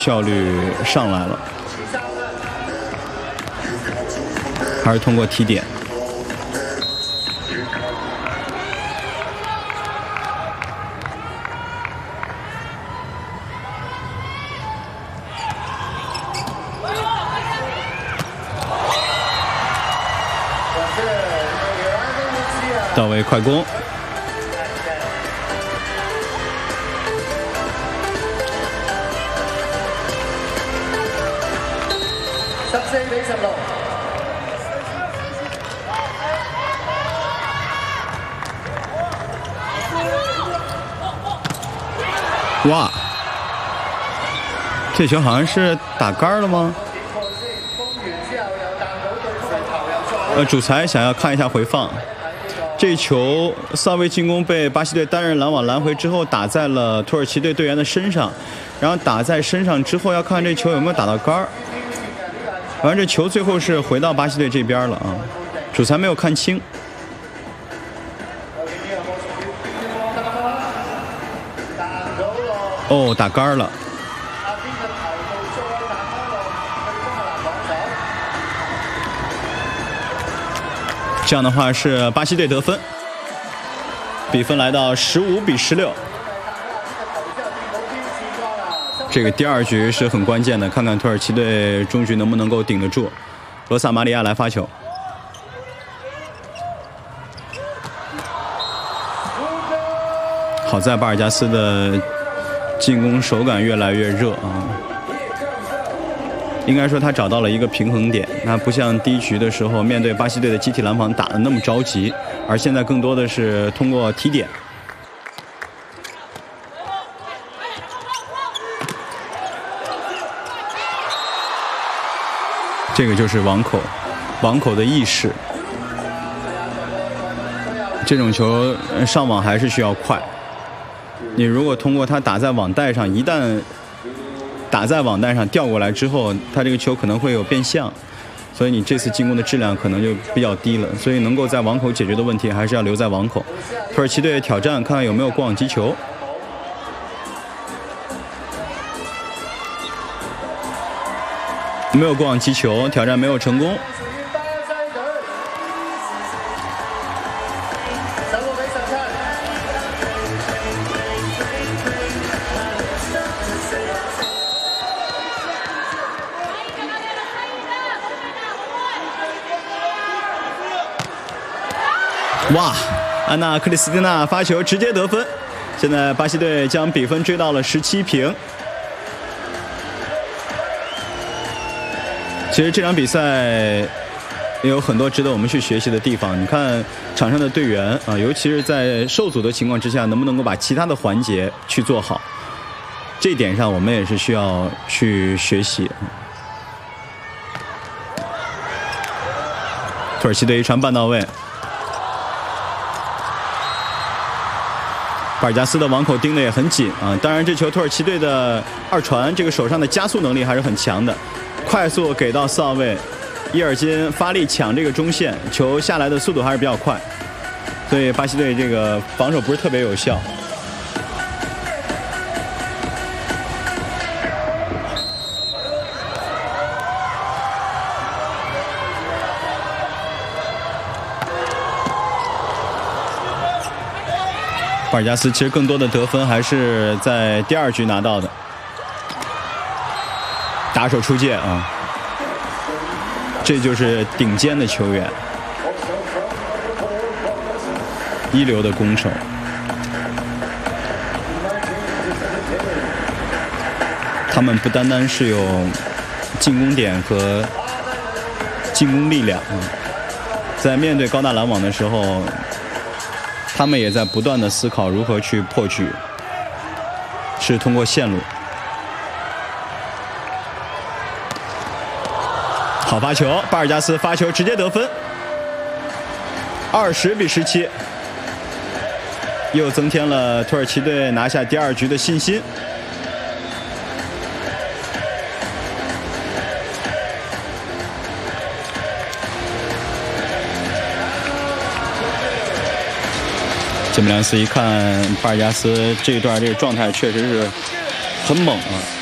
效率上来了，还是通过提点。到位快攻。 哇，这球好像是打杆了吗？主裁想要看一下回放。这球萨维进攻被巴西队单人拦网拦回之后，打在了土耳其队队员的身上，然后打在身上之后，要看这球有没有打到杆儿。反正这球最后是回到巴西队这边了啊，主裁没有看清。 哦，打杆了。这样的话是巴西队得分，比分来到15比16。这个第二局是很关键的，看看土耳其队中局能不能够顶得住。罗萨马里亚来发球。 好在巴尔加斯的进攻手感越来越热啊，应该说他找到了一个平衡点。那不像第一局的时候，面对巴西队的集体拦防打得那么着急，而现在更多的是通过提点。这个就是网口的意识。这种球上网还是需要快。 你如果通过它打在网带上，一旦打在网带上调过来之后，它这个球可能会有变向，所以你这次进攻的质量可能就比较低了。所以能够在网口解决的问题，还是要留在网口。土耳其队挑战看看有没有过网击球，没有过网击球，挑战没有成功。 哇，安娜克里斯蒂娜发球直接得分，现在巴西队将比分追到了17平。其实这场比赛也有很多值得我们去学习的地方。你看场上的队员啊，尤其是在受阻的情况之下，能不能够把其他的环节去做好？这一点上我们也是需要去学习。土耳其队一传半到位。 巴尔加斯的网口盯得也很紧啊！当然，这球土耳其队的二传，这个手上的加速能力还是很强的，快速给到4号位，伊尔金发力抢这个中线，球下来的速度还是比较快，所以巴西队这个防守不是特别有效。巴尔加斯其实更多的得分还是在第二局拿到的，打手出界啊，这就是顶尖的球员，一流的攻手。他们不单单是有进攻点和进攻力量啊，在面对高大拦网的时候。 他们也在不断的思考如何去破局，是通过线路。好发球，巴尔加斯发球直接得分，20比17，又增添了土耳其队拿下第二局的信心。吉姆良斯一看巴尔加斯这一段这个状态确实是很猛啊。